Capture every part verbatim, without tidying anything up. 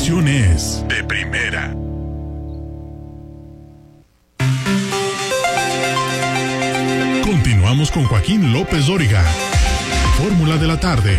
información es de primera. Continuamos con Joaquín López Dóriga. Fórmula de la tarde.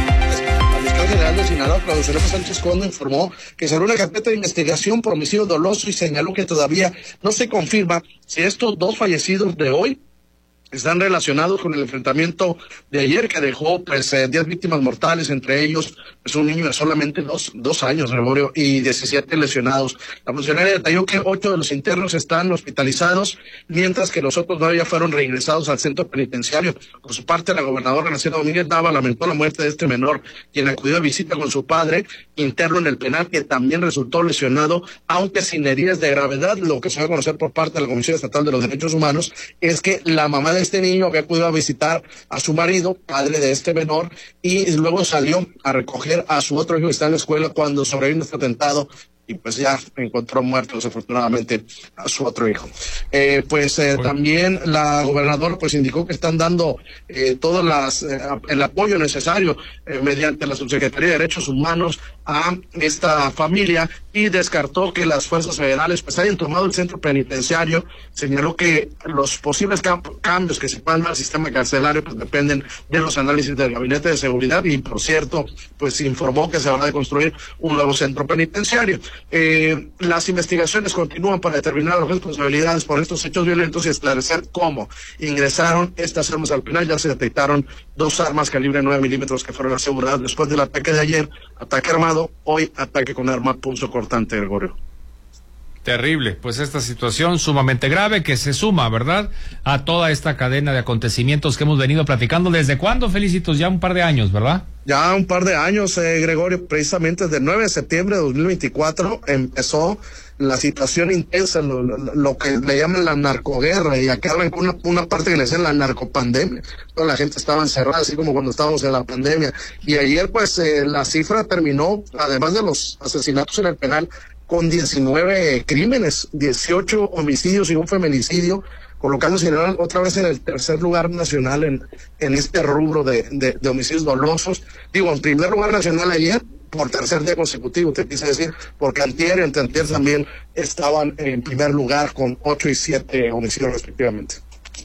El fiscal general de Sinaloa, Claudio Felipe Sánchez Condo, informó que se abrió una carpeta de investigación por homicidio doloso y señaló que todavía no se confirma si estos dos fallecidos de hoy están relacionados con el enfrentamiento de ayer que dejó pues eh, diez víctimas mortales, entre ellos pues un niño de solamente dos, dos años, Gregorio, y diecisiete lesionados. La funcionaria detalló que ocho de los internos están hospitalizados, mientras que los otros nueve ya fueron reingresados al centro penitenciario. Por su parte, la gobernadora Graciela Domínguez Nava lamentó la muerte de este menor, quien acudió a visita con su padre, interno en el penal, que también resultó lesionado, aunque sin heridas de gravedad. Lo que se va a conocer por parte de la Comisión Estatal de los Derechos Humanos es que la mamá de este niño había acudido a visitar a su marido, padre de este menor, y luego salió a recoger a su otro hijo que está en la escuela cuando sobrevino este atentado, y pues ya encontró muerto desafortunadamente a su otro hijo. Eh, pues eh, también la gobernadora pues indicó que están dando eh, todas las eh, el apoyo necesario eh, mediante la Subsecretaría de Derechos Humanos a esta familia, y descartó que las fuerzas federales pues hayan tomado el centro penitenciario. Señaló que los posibles camp- cambios que se puedan dar al sistema carcelario pues dependen de los análisis del Gabinete de Seguridad, y por cierto pues informó que se va a construir un nuevo centro penitenciario. Eh, las investigaciones continúan para determinar las responsabilidades por estos hechos violentos y esclarecer cómo ingresaron estas armas. Al final ya se detectaron dos armas calibre nueve milímetros que fueron aseguradas después del ataque de ayer, ataque armado, hoy ataque con arma punzocortante, Gregorio. Terrible, pues esta situación sumamente grave que se suma, ¿verdad?, a toda esta cadena de acontecimientos que hemos venido platicando. ¿Desde cuándo, Felicitos? Ya un par de años, ¿verdad? Ya un par de años, eh, Gregorio, precisamente desde el nueve de septiembre de dos mil veinticuatro empezó la situación intensa, lo, lo, lo que le llaman la narcoguerra, y acá arrancó una, una parte que le dicen la narcopandemia. Toda la gente estaba encerrada, así como cuando estábamos en la pandemia. Y ayer, pues, eh, la cifra terminó, además de los asesinatos en el penal, con diecinueve crímenes, dieciocho homicidios y un feminicidio, colocando a Sinaloa otra vez en el tercer lugar nacional en, en este rubro de, de, de homicidios dolosos. Digo, en primer lugar nacional ayer, por tercer día consecutivo, te quise decir, porque antier y anteantier también estaban en primer lugar con ocho y siete homicidios respectivamente.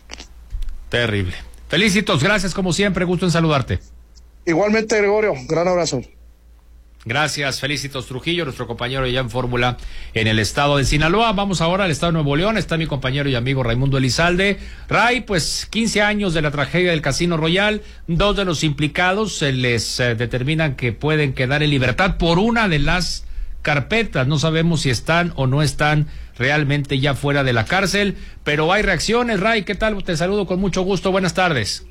Terrible. Felicitos, gracias como siempre, gusto en saludarte. Igualmente, Gregorio, gran abrazo. Gracias, Felicitos Trujillo, nuestro compañero ya en Fórmula en el estado de Sinaloa. Vamos ahora al estado de Nuevo León. Está mi compañero y amigo Raimundo Elizalde. Ray, pues quince años de la tragedia del Casino Royal. Dos de los implicados se les eh, determinan que pueden quedar en libertad por una de las carpetas. No sabemos si están o no están realmente ya fuera de la cárcel, pero hay reacciones. Ray, ¿qué tal? Te saludo con mucho gusto. Buenas tardes.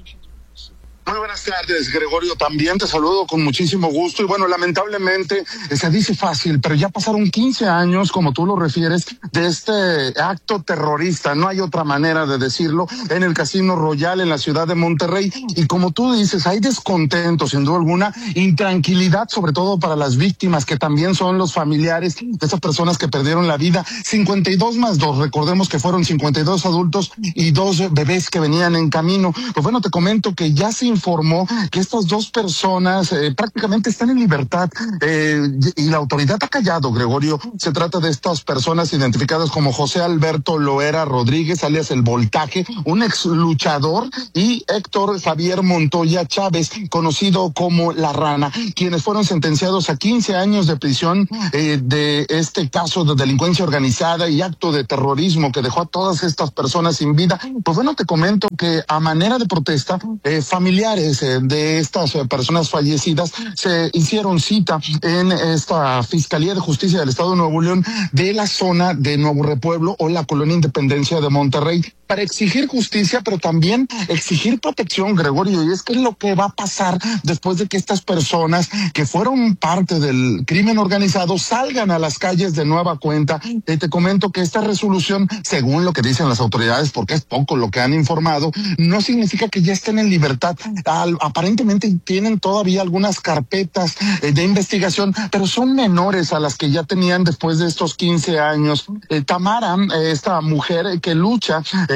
Muy buenas tardes, Gregorio, también te saludo con muchísimo gusto. Y bueno, lamentablemente se dice fácil, pero ya pasaron quince años, como tú lo refieres, de este acto terrorista, no hay otra manera de decirlo, en el Casino Royal en la ciudad de Monterrey. Y como tú dices, hay descontento, sin duda alguna, intranquilidad, sobre todo para las víctimas, que también son los familiares de esas personas que perdieron la vida. cincuenta y dos más dos, recordemos que fueron cincuenta y dos adultos y dos bebés que venían en camino. Pues bueno, te comento que ya se informó que estas dos personas eh, prácticamente están en libertad, eh, y la autoridad ha callado, Gregorio. Se trata de estas personas identificadas como José Alberto Loera Rodríguez, alias El Voltaje, un ex luchador, y Héctor Javier Montoya Chávez, conocido como La Rana, quienes fueron sentenciados a quince años de prisión eh, de este caso de delincuencia organizada y acto de terrorismo que dejó a todas estas personas sin vida. Pues bueno, te comento que a manera de protesta, eh, familiares de estas personas fallecidas se hicieron cita en esta Fiscalía de Justicia del Estado de Nuevo León de la zona de Nuevo Repueblo o la Colonia Independencia de Monterrey, para exigir justicia, pero también exigir protección, Gregorio. Y es que es lo que va a pasar después de que estas personas que fueron parte del crimen organizado salgan a las calles de nueva cuenta. Eh, te comento que esta resolución, según lo que dicen las autoridades, porque es poco lo que han informado, no significa que ya estén en libertad. Al, aparentemente tienen todavía algunas carpetas eh, de investigación, pero son menores a las que ya tenían después de estos quince años. Eh, Tamara, eh, esta mujer eh, que lucha eh,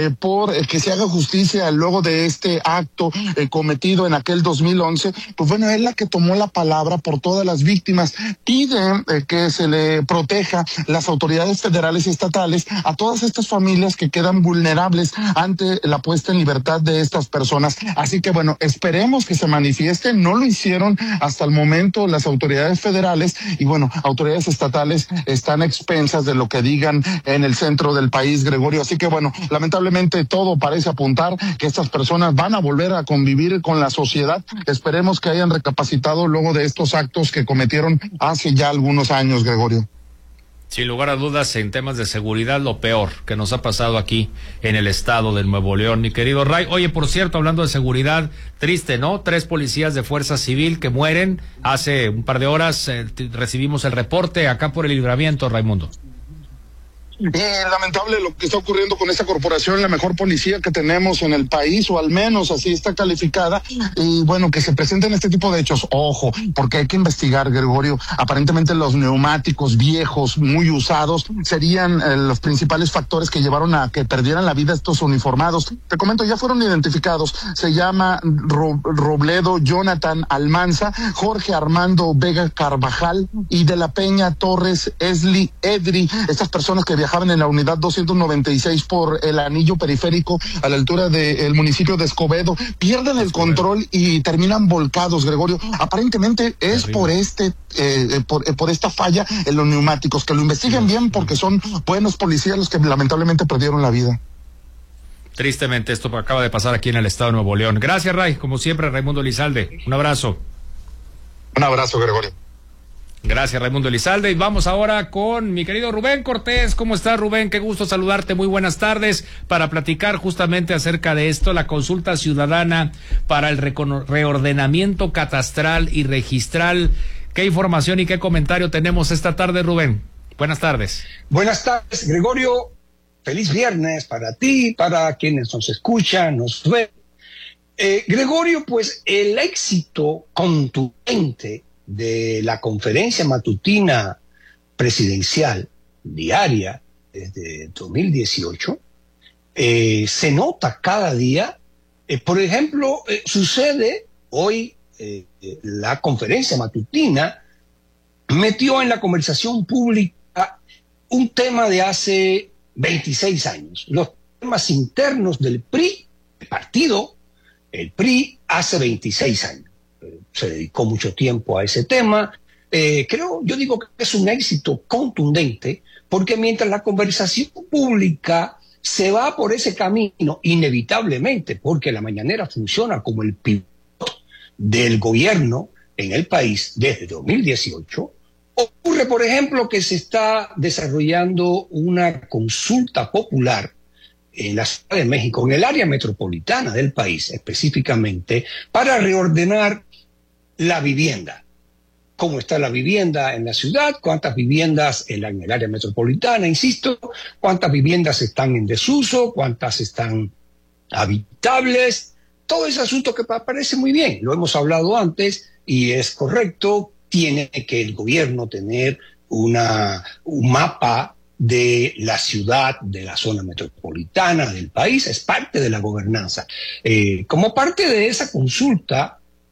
eh, por eh, que se haga justicia luego de este acto eh, cometido en aquel dos mil once, pues bueno, es la que tomó la palabra por todas las víctimas. Pide eh, que se le proteja las autoridades federales y estatales a todas estas familias que quedan vulnerables ante la puesta en libertad de estas personas. Así que bueno, esperemos que se manifiesten. No lo hicieron hasta el momento las autoridades federales y bueno, autoridades estatales están expensas de lo que digan en el centro del país, Gregorio. Así que bueno, lamentablemente todo parece apuntar que estas personas van a volver a convivir con la sociedad. Esperemos que hayan recapacitado luego de estos actos que cometieron hace ya algunos años, Gregorio. Sin lugar a dudas, en temas de seguridad, lo peor que nos ha pasado aquí en el estado de Nuevo León, mi querido Ray. Oye, por cierto, hablando de seguridad, triste, ¿no? Tres policías de Fuerza Civil que mueren. Hace un par de horas eh, recibimos el reporte acá por el Libramiento, Raimundo. Eh, lamentable lo que está ocurriendo con esta corporación, la mejor policía que tenemos en el país, o al menos así está calificada, y bueno, que se presenten este tipo de hechos, ojo, porque hay que investigar, Gregorio. Aparentemente los neumáticos viejos, muy usados, serían eh, los principales factores que llevaron a que perdieran la vida estos uniformados. Te comento, ya fueron identificados. Se llama Ro- Robledo Jonathan Almanza, Jorge Armando Vega Carvajal y de la Peña Torres Esli Edri. Estas personas que viajaban en la unidad doscientos noventa y seis por el anillo periférico a la altura del municipio de Escobedo, pierden el control y terminan volcados, Gregorio. Aparentemente es por este eh, por, eh, por esta falla en los neumáticos. Que lo investiguen bien, porque son buenos policías los que lamentablemente perdieron la vida. Tristemente esto acaba de pasar aquí en el estado de Nuevo León. Gracias, Ray, como siempre, Raimundo Elizalde. Un abrazo. Un abrazo, Gregorio. Gracias, Raimundo Elizalde. Y vamos ahora con mi querido Rubén Cortés. ¿Cómo estás, Rubén? Qué gusto saludarte. Muy buenas tardes. Para platicar justamente acerca de esto, la consulta ciudadana para el reordenamiento catastral y registral. ¿Qué información y qué comentario tenemos esta tarde, Rubén? Buenas tardes. Buenas tardes, Gregorio. Feliz viernes para ti, para quienes nos escuchan, nos ven. Eh, Gregorio, pues el éxito contundente de la conferencia matutina presidencial diaria desde dos mil dieciocho eh, se nota cada día. Eh, por ejemplo, eh, sucede hoy eh, eh, la conferencia matutina metió en la conversación pública un tema de hace veintiséis años, los temas internos del P R I, el partido, el P R I hace veintiséis años. Se dedicó mucho tiempo a ese tema. Eh, creo, yo digo que es un éxito contundente, porque mientras la conversación pública se va por ese camino, inevitablemente, porque la mañanera funciona como el pivote del gobierno en el país desde dos mil dieciocho, ocurre, por ejemplo, que se está desarrollando una consulta popular en la Ciudad de México, en el área metropolitana del país específicamente, para reordenar la vivienda. ¿Cómo está la vivienda en la ciudad? ¿Cuántas viviendas en, la, en el área metropolitana, insisto? ¿Cuántas viviendas están en desuso? ¿Cuántas están habitables? Todo ese asunto que parece muy bien, lo hemos hablado antes y es correcto. Tiene que el gobierno tener una, un mapa de la ciudad, de la zona metropolitana, del país, es parte de la gobernanza. Eh, como parte de esa consulta,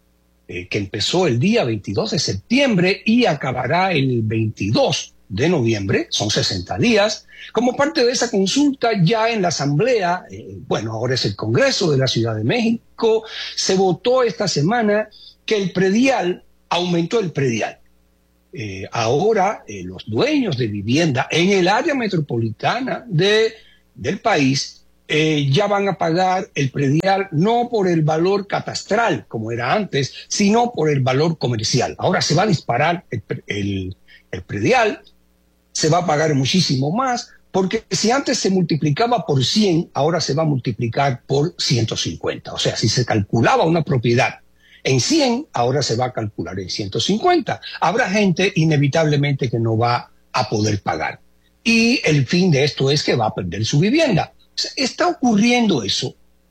eh, que empezó el día veintidós de septiembre y acabará el veintidós de noviembre, son sesenta días, como parte de esa consulta ya en la Asamblea, eh, bueno, ahora es el Congreso de la Ciudad de México, se votó esta semana que el predial, aumentó el predial. Eh, ahora eh, los dueños de vivienda en el área metropolitana de, del país eh, ya van a pagar el predial no por el valor catastral como era antes, sino por el valor comercial. Ahora se va a disparar el, el, el predial, se va a pagar muchísimo más, porque si antes se multiplicaba por cien, ahora se va a multiplicar por ciento cincuenta. O sea, si se calculaba una propiedad en cien, ahora se va a calcular en ciento cincuenta. Habrá gente inevitablemente que no va a poder pagar. Y el fin de esto es que va a perder su vivienda. O sea, está ocurriendo eso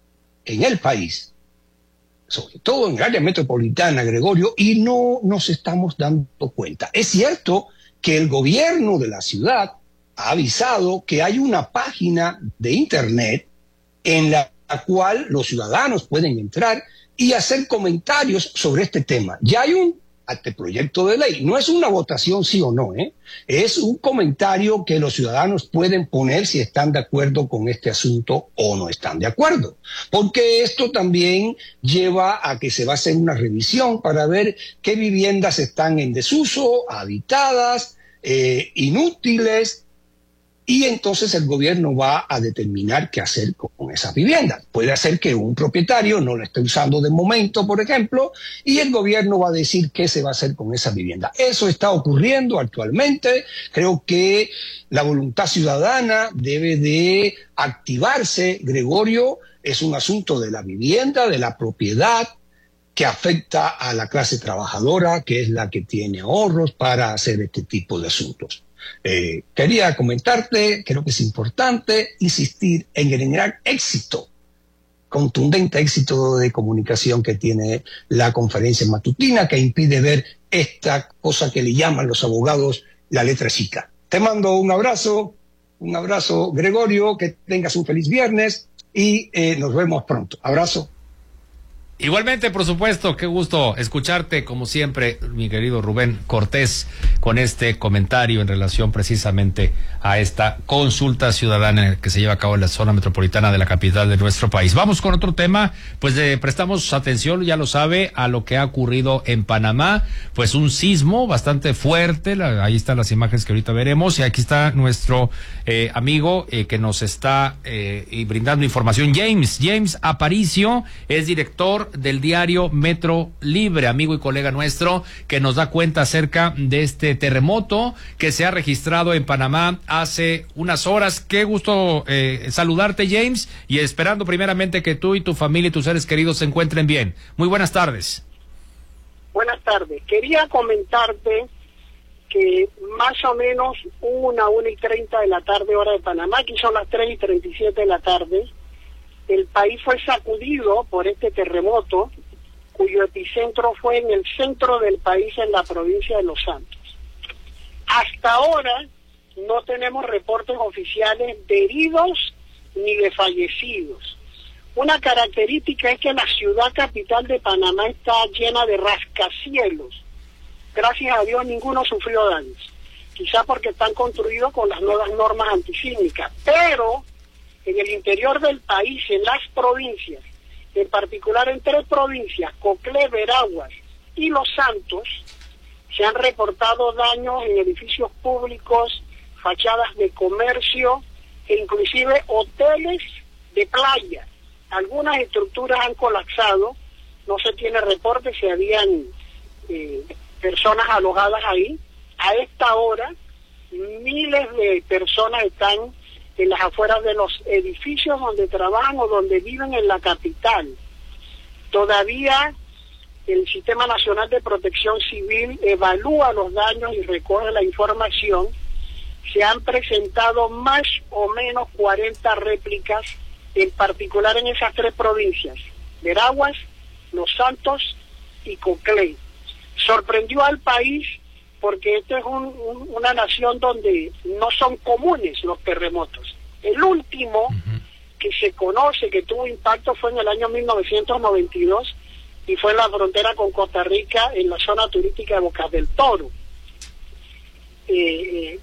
en el país, sobre todo en el área metropolitana, Gregorio, y no nos estamos dando cuenta. Es cierto que el gobierno de la ciudad ha avisado que hay una página de internet en la cual los ciudadanos pueden entrar y hacer comentarios sobre este tema. Ya hay un anteproyecto de ley, no es una votación sí o no, ¿eh? Es un comentario que los ciudadanos pueden poner si están de acuerdo con este asunto o no están de acuerdo, porque esto también lleva a que se va a hacer una revisión para ver qué viviendas están en desuso, habitadas, eh, inútiles, y entonces el gobierno va a determinar qué hacer con esas viviendas. Puede ser que un propietario no la esté usando de momento, por ejemplo, y el gobierno va a decir qué se va a hacer con esa vivienda. Eso está ocurriendo actualmente. Creo que la voluntad ciudadana debe de activarse. Gregorio, es un asunto de la vivienda, de la propiedad, que afecta a la clase trabajadora, que es la que tiene ahorros para hacer este tipo de asuntos. Eh, quería comentarte, creo que es importante insistir en generar éxito, contundente éxito de comunicación que tiene la conferencia matutina, que impide ver esta cosa que le llaman los abogados la letra chica. Te mando un abrazo, un abrazo, Gregorio, que tengas un feliz viernes y eh, nos vemos pronto. Abrazo. Igualmente, por supuesto, qué gusto escucharte, como siempre, mi querido Rubén Cortés, con este comentario en relación precisamente a esta consulta ciudadana que se lleva a cabo en la zona metropolitana de la capital de nuestro país. Vamos con otro tema, pues eh, prestamos atención, ya lo sabe, a lo que ha ocurrido en Panamá, pues un sismo bastante fuerte, la, ahí están las imágenes que ahorita veremos, y aquí está nuestro eh, amigo eh, que nos está eh, y brindando información, James, James Aparicio, es director del diario Metro Libre, amigo y colega nuestro, que nos da cuenta acerca de este terremoto que se ha registrado en Panamá hace unas horas. Qué gusto eh, saludarte, James, y esperando primeramente que tú y tu familia y tus seres queridos se encuentren bien. Muy buenas tardes. Buenas tardes. Quería comentarte que más o menos una, una y treinta de la tarde, hora de Panamá, aquí son las tres y treinta y siete de la tarde, el país fue sacudido por este terremoto, cuyo epicentro fue en el centro del país, en la provincia de Los Santos. Hasta ahora no tenemos reportes oficiales de heridos ni de fallecidos. Una característica es que la ciudad capital de Panamá está llena de rascacielos. Gracias a Dios ninguno sufrió daños, quizá porque están construidos con las nuevas normas antisísmicas, pero en el interior del país, en las provincias, en particular en tres provincias, Coclé, Veraguas y Los Santos, se han reportado daños en edificios públicos, fachadas de comercio e inclusive hoteles de playa. Algunas estructuras han colapsado, no se tiene reporte si habían eh, personas alojadas ahí. A esta hora, miles de personas están en las afueras de los edificios donde trabajan o donde viven en la capital. Todavía el Sistema Nacional de Protección Civil evalúa los daños y recoge la información. Se han presentado más o menos cuarenta réplicas, en particular en esas tres provincias, Veraguas, Los Santos y Coclé. Sorprendió al país porque esta es un, un, una nación donde no son comunes los terremotos. El último uh-huh. que se conoce que tuvo impacto fue en el año mil novecientos noventa y dos y fue en la frontera con Costa Rica, en la zona turística de Bocas del Toro. Eh,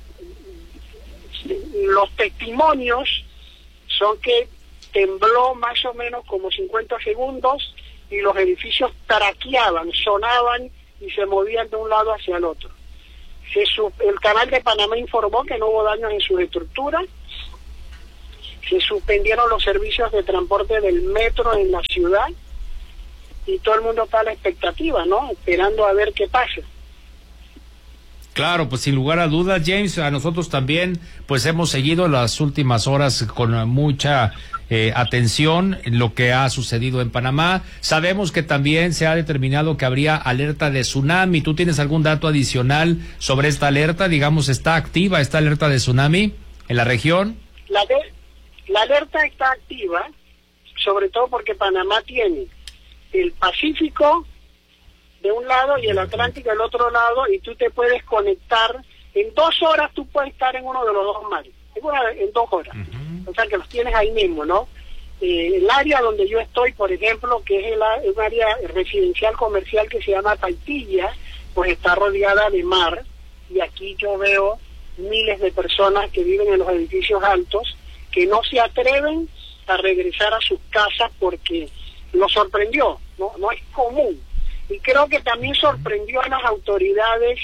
los testimonios son que tembló más o menos como cincuenta segundos y los edificios traqueaban, sonaban y se movían de un lado hacia el otro. Se sub, el canal de Panamá informó que no hubo daños en sus estructuras. Se suspendieron los servicios de transporte del metro en la ciudad y todo el mundo está a la expectativa, ¿no? Esperando a ver qué pasa. Claro, pues sin lugar a dudas, James, a nosotros también, pues hemos seguido las últimas horas con mucha eh, atención lo que ha sucedido en Panamá. Sabemos que también se ha determinado que habría alerta de tsunami. ¿Tú tienes algún dato adicional sobre esta alerta? Digamos, ¿está activa esta alerta de tsunami en la región? La, de, la alerta está activa, sobre todo porque Panamá tiene el Pacífico de un lado y el Atlántico del otro lado, y tú te puedes conectar, en dos horas tú puedes estar en uno de los dos mares, en, una, en dos horas, uh-huh. O sea que los tienes ahí mismo, ¿no? Eh, el área donde yo estoy, por ejemplo, que es el, un área residencial comercial que se llama Paitilla, pues está rodeada de mar, y aquí yo veo miles de personas que viven en los edificios altos que no se atreven a regresar a sus casas porque los sorprendió, no, no es común. Y creo que también sorprendió a las autoridades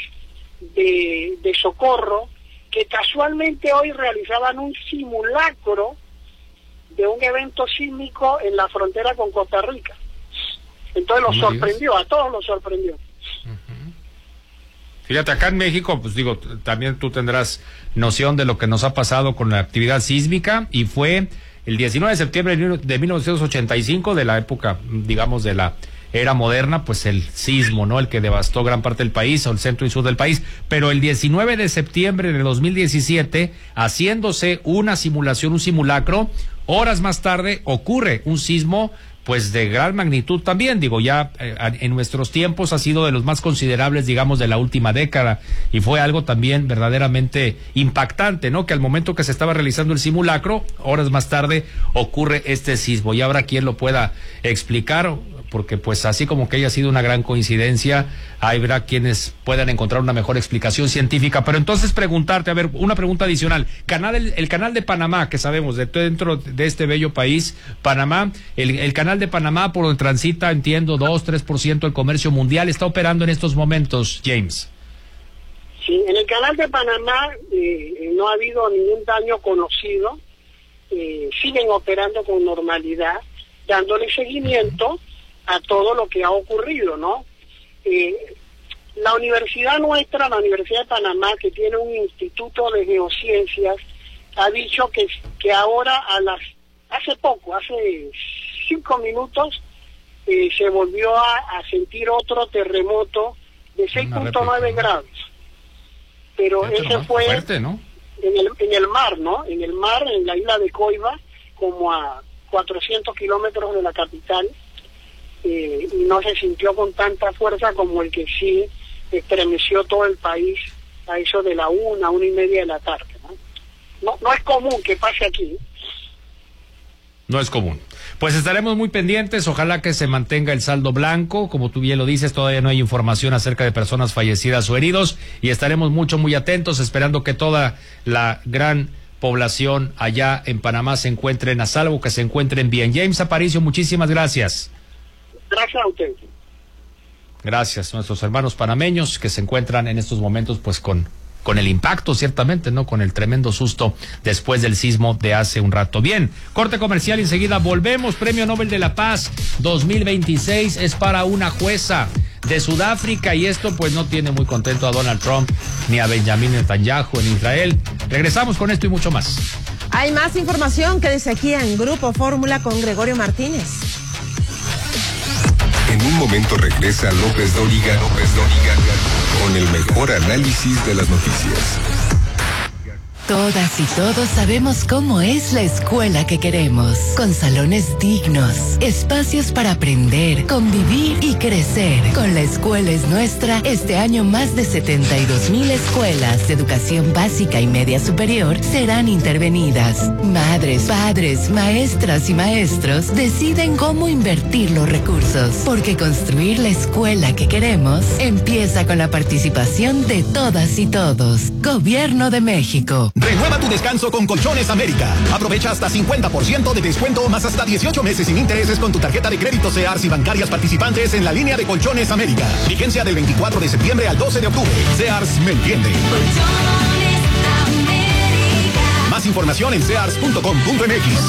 de, de socorro, que casualmente hoy realizaban un simulacro de un evento sísmico en la frontera con Costa Rica. Entonces los sorprendió, a todos los sorprendió. Uh-huh. Fíjate, acá en México, pues digo, también tú tendrás noción de lo que nos ha pasado con la actividad sísmica, y fue el diecinueve de septiembre de mil novecientos ochenta y cinco, de la época, digamos, de la era moderna, pues el sismo, ¿no? El que devastó gran parte del país, o el centro y sur del país. Pero el diecinueve de septiembre de dos mil diecisiete, haciéndose una simulación, un simulacro, horas más tarde ocurre un sismo, pues de gran magnitud también, digo, ya eh, en nuestros tiempos ha sido de los más considerables, digamos, de la última década, y fue algo también verdaderamente impactante, ¿no? Que al momento que se estaba realizando el simulacro, horas más tarde ocurre este sismo, y habrá quien lo pueda explicar, porque pues así como que haya sido una gran coincidencia, habrá quienes puedan encontrar una mejor explicación científica. Pero entonces preguntarte, a ver, una pregunta adicional, canal el, el canal de Panamá, que sabemos, de dentro de este bello país, Panamá, el, el canal de Panamá por donde transita, entiendo, dos, tres por ciento del comercio mundial, ¿está operando en estos momentos, James? Sí, en el canal de Panamá eh, no ha habido ningún daño conocido, eh, siguen operando con normalidad, dándole seguimiento a todo lo que ha ocurrido, ¿no? Eh, la universidad nuestra, la Universidad de Panamá, que tiene un instituto de geociencias, ha dicho que, que ahora a las, hace poco, hace cinco minutos, eh, se volvió a, a sentir otro terremoto de seis punto nueve grados. Pero ese fue fuerte, ¿no? en el, en el mar, ¿no? En el mar, en la isla de Coiba, como a cuatrocientos kilómetros de la capital. Eh, y no se sintió con tanta fuerza como el que sí estremeció todo el país a eso de la una, una y media de la tarde, ¿no? No, no es común que pase aquí. No es común. Pues estaremos muy pendientes, ojalá que se mantenga el saldo blanco, como tú bien lo dices, todavía no hay información acerca de personas fallecidas o heridos, y estaremos mucho, muy atentos, esperando que toda la gran población allá en Panamá se encuentren a salvo, que se encuentren bien. James Aparicio, muchísimas gracias. Gracias a usted. Gracias, nuestros hermanos panameños que se encuentran en estos momentos pues con, con el impacto, ciertamente, ¿no? Con el tremendo susto después del sismo de hace un rato. Bien, corte comercial y enseguida volvemos. Premio Nobel de la Paz dos mil veintiséis es para una jueza de Sudáfrica, y esto pues no tiene muy contento a Donald Trump ni a Benjamin Netanyahu en Israel. Regresamos con esto y mucho más. Hay más información que dice aquí en Grupo Fórmula con Gregorio Martínez. En un momento regresa López Dóriga, López Dóriga, con el mejor análisis de las noticias. Todas y todos sabemos cómo es la escuela que queremos, con salones dignos, espacios para aprender, convivir y crecer. Con La Escuela es Nuestra, este año más de setenta y dos mil escuelas de educación básica y media superior serán intervenidas. Madres, padres, maestras y maestros deciden cómo invertir los recursos, porque construir la escuela que queremos empieza con la participación de todas y todos. Gobierno de México. Renueva tu descanso con Colchones América. Aprovecha hasta cincuenta por ciento de descuento más hasta dieciocho meses sin intereses con tu tarjeta de crédito Sears y bancarias participantes en la línea de Colchones América. Vigencia del veinticuatro de septiembre al doce de octubre. Sears me entiende. Colchones América. Más información en sears punto com punto m x.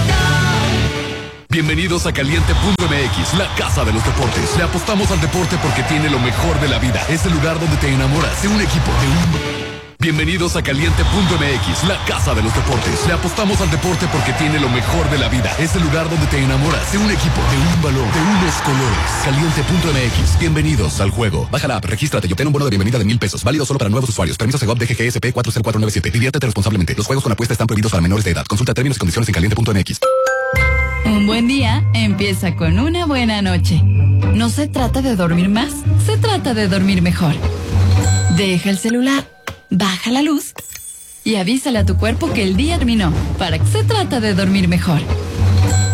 Bienvenidos a Caliente punto m x, la casa de los deportes. Le apostamos al deporte porque tiene lo mejor de la vida. Es el lugar donde te enamoras de un equipo, de un... Bienvenidos a Caliente punto m x, la casa de los deportes. Le apostamos al deporte porque tiene lo mejor de la vida. Es el lugar donde te enamoras de un equipo, de un balón, de unos colores. Caliente punto m x. Bienvenidos al juego. Baja la app, regístrate y obtén un bono de bienvenida de mil pesos. Válido solo para nuevos usuarios. Permiso Segov D G G S P cuatro cero cuatro nueve siete. Diviértete responsablemente. Los juegos con apuesta están prohibidos para menores de edad. Consulta términos y condiciones en caliente punto m x. Un buen día empieza con una buena noche. No se trata de dormir más, se trata de dormir mejor. Deja el celular, baja la luz y avísale a tu cuerpo que el día terminó, para que se trata de dormir mejor.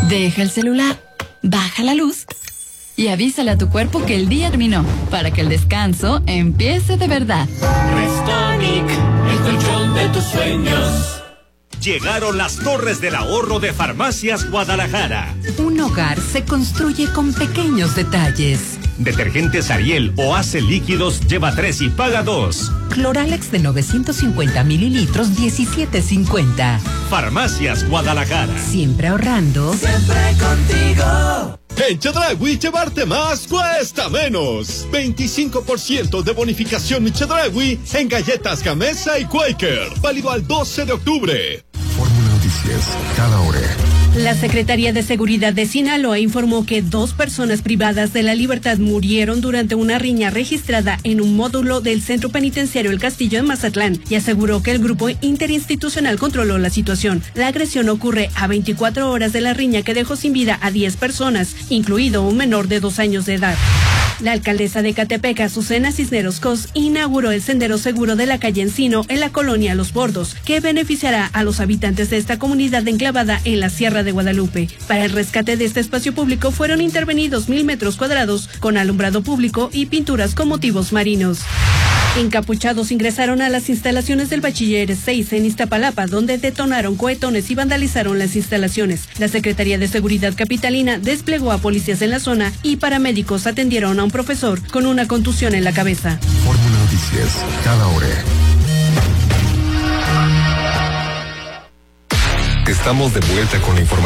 Deja el celular, baja la luz y avísale a tu cuerpo que el día terminó, para que el descanso empiece de verdad. Restonic, el colchón de tus sueños. Llegaron las torres del ahorro de Farmacias Guadalajara. Un hogar se construye con pequeños detalles. Detergentes Ariel o Ace líquidos lleva tres y paga dos. Cloralex de novecientos cincuenta mililitros, diecisiete cincuenta. Farmacias Guadalajara. Siempre ahorrando. Siempre contigo. En Chedraui llevarte más cuesta menos. veinticinco por ciento de bonificación en Chedraui en galletas Gamesa y Quaker. Válido al doce de octubre. Fórmula Noticias, cada hora. La Secretaría de Seguridad de Sinaloa informó que dos personas privadas de la libertad murieron durante una riña registrada en un módulo del Centro Penitenciario El Castillo en Mazatlán y aseguró que el grupo interinstitucional controló la situación. La agresión ocurre a veinticuatro horas de la riña que dejó sin vida a diez personas, incluido un menor de dos años de edad. La alcaldesa de Ecatepec, Azucena Cisneros Cos, inauguró el sendero seguro de la calle Encino en la colonia Los Bordos, que beneficiará a los habitantes de esta comunidad enclavada en la Sierra de Guadalupe. Para el rescate de este espacio público fueron intervenidos mil metros cuadrados con alumbrado público y pinturas con motivos marinos. Encapuchados ingresaron a las instalaciones del Bachiller seis en Iztapalapa, donde detonaron cohetones y vandalizaron las instalaciones. La Secretaría de Seguridad Capitalina desplegó a policías en la zona y paramédicos atendieron a un profesor con una contusión en la cabeza. Fórmula Noticias, cada hora. Estamos de vuelta con la información.